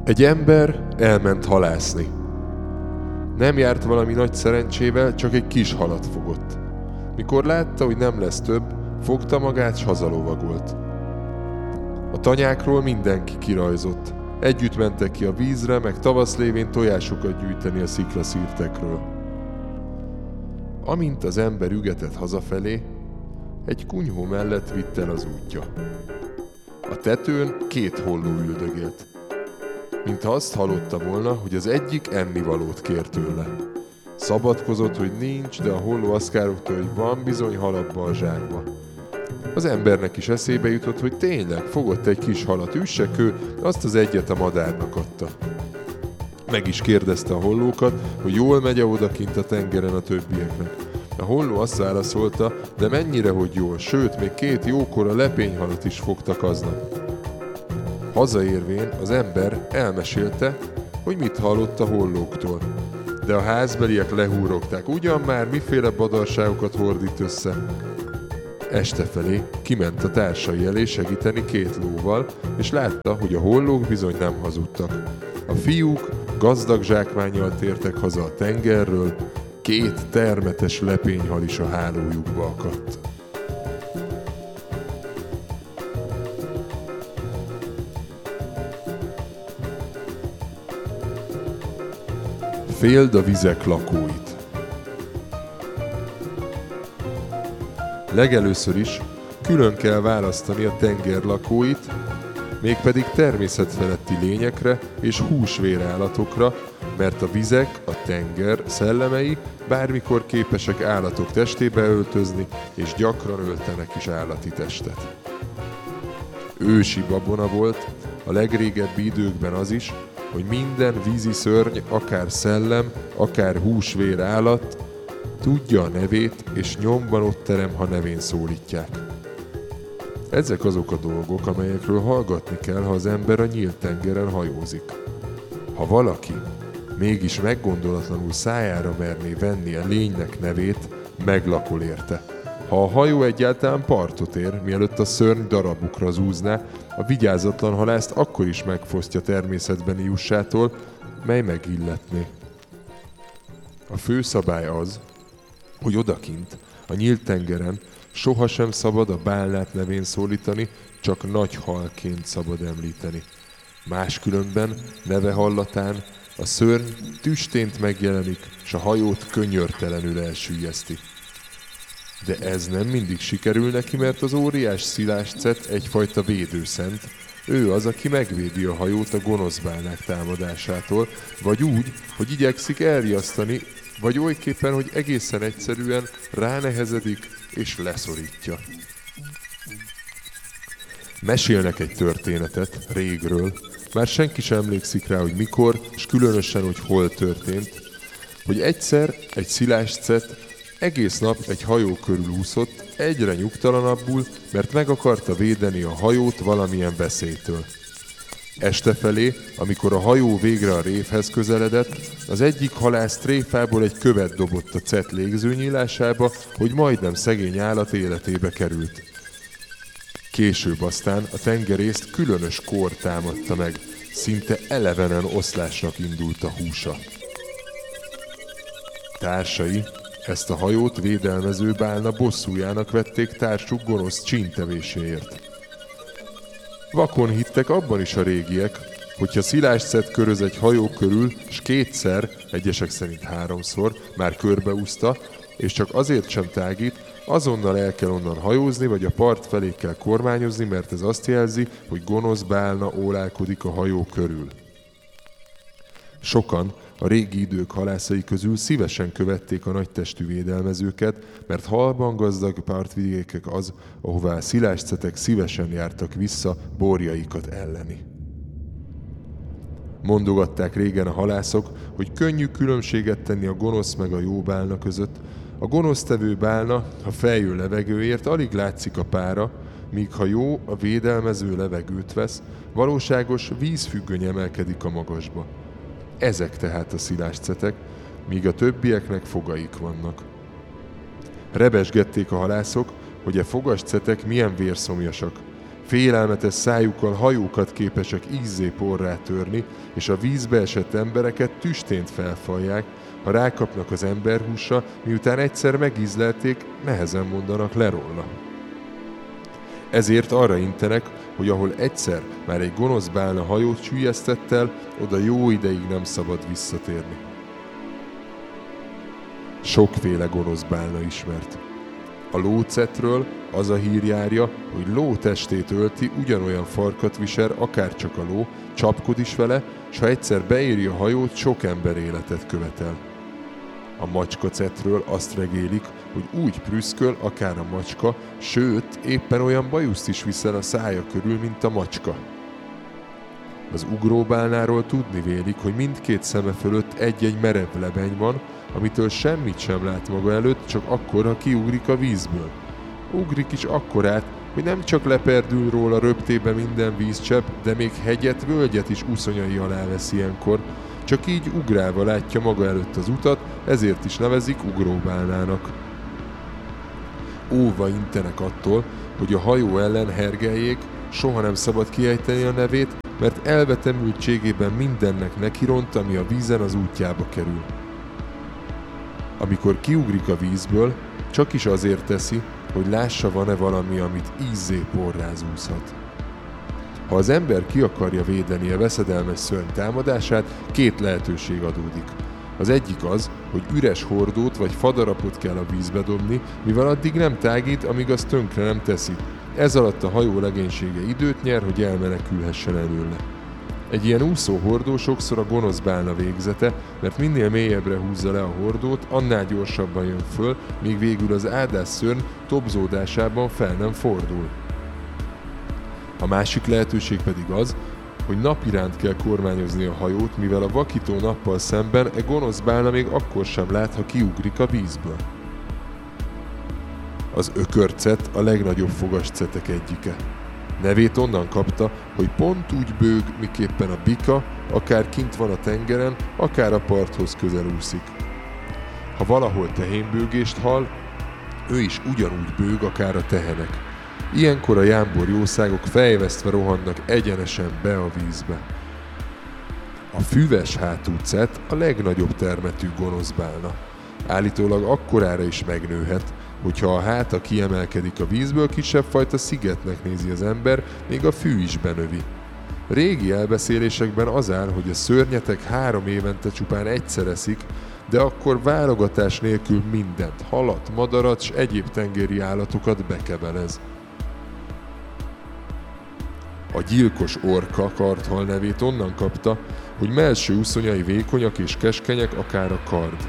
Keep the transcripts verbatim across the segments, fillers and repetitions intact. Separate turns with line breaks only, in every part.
Egy ember elment halászni. Nem járt valami nagy szerencsével, csak egy kis halat fogott. Mikor látta, hogy nem lesz több, fogta magát, s hazalovagolt. A tanyákról mindenki kirajzott. Együtt mentek ki a vízre, meg tavasz lévén tojásokat gyűjteni a sziklaszírtekről. Amint az ember ügetett hazafelé, egy kunyhó mellett vitt el az útja. A tetőn két holló üldögélt. Mintha azt hallotta volna, hogy az egyik ennivalót kér tőle. Szabadkozott, hogy nincs, de a holló azt károgta, hogy van bizony hal abba a zsákba. Az embernek is eszébe jutott, hogy tényleg fogott egy kis halat, üssek ő, azt az egyet a madárnak adta. Meg is kérdezte a hollókat, hogy jól megy-e odakint a tengeren a többieknek. A holló azt válaszolta, de mennyire, hogy jól, sőt, még két jókora lepényhalat is fogtak aznap. Hazaérvén az ember elmesélte, hogy mit hallott a hollóktól. De a házbeliek lehúrogták, ugyan már miféle badarságokat hordít össze. Este felé kiment a társai elé segíteni két lóval, és látta, hogy a hollók bizony nem hazudtak. A fiúk gazdag zsákmánnyal tértek haza a tengerről, két termetes lepényhal is a hálójukba akadt. Féld a vizek lakóit. Legelőször is külön kell választani a tenger lakóit, mégpedig természetfeletti lényekre és húsvérállatokra, mert a vizek, a tenger szellemei bármikor képesek állatok testébe öltözni, és gyakran öltenek is állati testet. Ősi babona volt a legrégebbi időkben az is, hogy minden vízi szörny, akár szellem, akár húsvér állat tudja a nevét, és nyomban ott terem, ha nevén szólítják. Ezek azok a dolgok, amelyekről hallgatni kell, ha az ember a nyílt tengeren hajózik. Ha valaki mégis meggondolatlanul szájára merné venni a lénynek nevét, meglakol érte. Ha a hajó egyáltalán partot ér, mielőtt a szörny darabukra zúzná, a vigyázatlan halászt akkor is megfosztja természetbeni jussától, mely megilletné. A fő szabály az, hogy odakint, a nyílt tengeren sohasem szabad a bálnát nevén szólítani, csak nagy halként szabad említeni. Máskülönben neve hallatán a szörny tüstént megjelenik, s a hajót könyörtelenül elsüllyeszti. De ez nem mindig sikerül neki, mert az óriás Szilászcet egyfajta védőszent. Ő az, aki megvédi a hajót a gonosz bálnák támadásától, vagy úgy, hogy igyekszik elriasztani, vagy olyképpen, hogy egészen egyszerűen ránehezedik és leszorítja. Mesélnek egy történetet régről, már senki sem emlékszik rá, hogy mikor, és különösen, hogy hol történt, hogy egyszer egy Szilászcet egész nap egy hajó körül úszott, egyre nyugtalanabbul, mert meg akarta védeni a hajót valamilyen veszélytől. Este felé, amikor a hajó végre a révhez közeledett, az egyik halász tréfából egy követ dobott a cet légzőnyílásába, hogy majdnem szegény állat életébe került. Később aztán a tengerészt különös kór támadta meg, szinte elevenen oszlásnak indult a húsa. Társai ezt a hajót védelmező bálna bosszújának vették társuk gonosz csíntevéséért. Vakon hittek abban is a régiek, hogyha Szilászcet köröz egy hajó körül, s kétszer, egyesek szerint háromszor már körbeúszta, és csak azért sem tágít, azonnal el kell onnan hajózni, vagy a part felé kell kormányozni, mert ez azt jelzi, hogy gonosz bálna ólálkodik a hajó körül. Sokan a régi idők halászai közül szívesen követték a nagytestű védelmezőket, mert halban gazdag partvidékek az, ahová a Szilászcetek szívesen jártak vissza borjaikat elleni. Mondogatták régen a halászok, hogy könnyű különbséget tenni a gonosz meg a jó bálna között. A gonosztevő bálna, ha feljön levegőért, alig látszik a pára, míg ha jó, a védelmező levegőt vesz, valóságos vízfüggöny emelkedik a magasba. Ezek tehát a Szilászcetek, míg a többieknek fogaik vannak. Rebesgették a halászok, hogy a fogascetek milyen vérszomjasak. Félelmetes szájukkal hajókat képesek ízzé porrá törni, és a vízbe esett embereket tüstént felfalják, ha rákapnak az emberhúsra, miután egyszer megízlelték, nehezen mondanak le róla. Ezért arra intenek, hogy ahol egyszer már egy gonosz bálna hajót süllyesztett el, oda jó ideig nem szabad visszatérni. Sokféle gonosz bálna ismert. A lócetről az a hír járja, hogy ló testét ölti, ugyanolyan farkat visel, akárcsak a ló, csapkod is vele, s ha egyszer beéri a hajót, sok ember életet követel. A macskacetről azt regélik, hogy úgy prüszköl, akár a macska, sőt, éppen olyan bajuszt is viszel a szája körül, mint a macska. Az ugróbálnáról tudni vélik, hogy mindkét szeme fölött egy-egy merev lebeny van, amitől semmit sem lát maga előtt, csak akkor, ha kiugrik a vízből. Ugrik is akkorát, hogy nem csak leperdül róla röptébe minden vízcsepp, de még hegyet, völgyet is uszonyai alá vesz ilyenkor, csak így ugrálva látja maga előtt az utat, ezért is nevezik ugróbálnának. Óva intenek attól, hogy a hajó ellen hergeljék, soha nem szabad kiejteni a nevét, mert elvetemültségében mindennek nekiront, ami a vízen az útjába kerül. Amikor kiugrik a vízből, csak is azért teszi, hogy lássa, van-e valami, amit ízzé porrázúzhat. Ha az ember ki akarja védeni a veszedelmes szörny támadását, két lehetőség adódik. Az egyik az, hogy üres hordót vagy fadarapot kell a vízbe dobni, mivel addig nem tágít, amíg azt tönkre nem teszi. Ez alatt a hajó legénysége időt nyer, hogy elmenekülhessen előle. Egy ilyen úszó hordó sokszor a gonosz bálna végzete, mert minél mélyebbre húzza le a hordót, annál gyorsabban jön föl, míg végül az áldás szörny tobzódásában fel nem fordul. A másik lehetőség pedig az, hogy napiránt kell kormányozni a hajót, mivel a vakító nappal szemben e gonosz bálna még akkor sem lát, ha kiugrik a vízből. Az ökörcet a legnagyobb fogascetek egyike. Nevét onnan kapta, hogy pont úgy bőg, miképpen a bika, akár kint van a tengeren, akár a parthoz közel úszik. Ha valahol tehénbőgést hall, ő is ugyanúgy bőg, akár a tehenek. Ilyenkor a jámbor jószágok fejvesztve rohannak egyenesen be a vízbe. A füves hátú cet a legnagyobb termetű gonosz bálna. Állítólag akkorára is megnőhet, hogyha a háta kiemelkedik a vízből, kisebb fajta szigetnek nézi az ember, még a fű is benövi. Régi elbeszélésekben az áll, hogy a szörnyetek három évente csupán egyszer eszik, de akkor válogatás nélkül mindent, halat, madarat s egyéb tengeri állatokat bekebelez. A gyilkos orka karthal nevét onnan kapta, hogy mellső uszonyai vékonyak és keskenyek, akár a kard.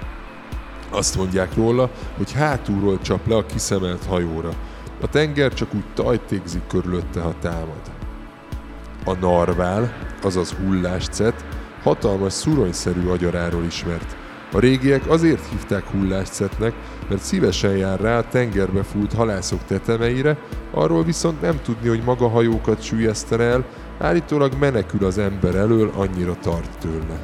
Azt mondják róla, hogy hátulról csap le a kiszemelt hajóra. A tenger csak úgy tajtékzik körülötte, ha támad. A narvál, azaz hulláscet, hatalmas szuronyszerű agyaráról ismert. A régiek azért hívták hulláscetnek, mert szívesen jár rá a tengerbe fúlt halászok tetemeire, arról viszont nem tudni, hogy maga hajókat süllyeszten el, állítólag menekül az ember elől, annyira tart tőle.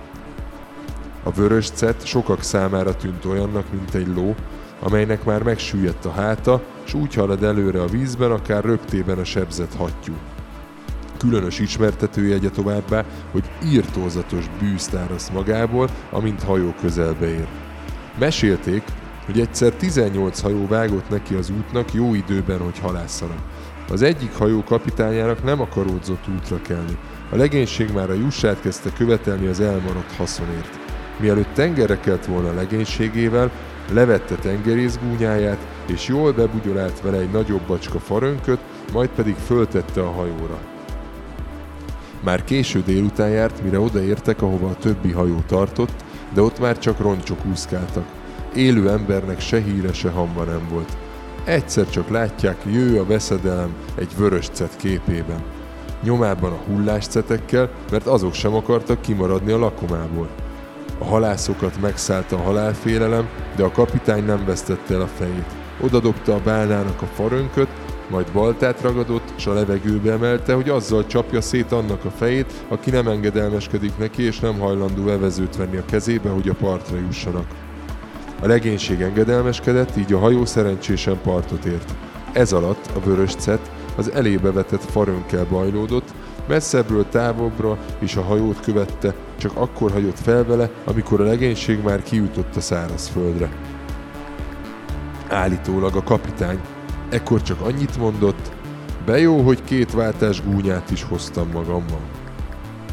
A vörös cet sokak számára tűnt olyannak, mint egy ló, amelynek már megsüllyedt a háta, s úgy halad előre a vízben, akár röptében a sebzett hattyú. Különös ismertetőjegye továbbá, hogy írtózatos bűzt áraszt magából, amint hajó közelbe ér. Mesélték, hogy egyszer tizennyolc hajó vágott neki az útnak jó időben, hogy halászanak. Az egyik hajó kapitányának nem akaródzott útra kelni. A legénység már a jussát kezdte követelni az elmaradt haszonért. Mielőtt tengerre kelt volna a legénységével, levette tengerészgúnyáját, és jól bebugyolált vele egy nagyobb bacska farönköt, majd pedig föltette a hajóra. Már késő délután járt, mire odaértek, ahova a többi hajó tartott, de ott már csak roncsok úszkáltak. Élő embernek se híre, se hamba nem volt. Egyszer csak látják, jő a veszedelem egy vörös cet képében. Nyomában a hulláscetekkel, mert azok sem akartak kimaradni a lakomából. A halászokat megszállta a halálfélelem, de a kapitány nem vesztette el a fejét. Odadobta a bálnának a farönköt, majd baltát ragadott, s a levegőbe emelte, hogy azzal csapja szét annak a fejét, aki nem engedelmeskedik neki, és nem hajlandó evezőt venni a kezébe, hogy a partra jussanak. A legénység engedelmeskedett, így a hajó szerencsésen partot ért. Ez alatt a vörös cet az elébe vetett farönkkel bajlódott, messzebbről távolabbra is a hajót követte, csak akkor hagyott fel vele, amikor a legénység már kijutott a szárazföldre. Állítólag a kapitány ekkor csak annyit mondott: be jó, hogy két váltás gúnyát is hoztam magammal.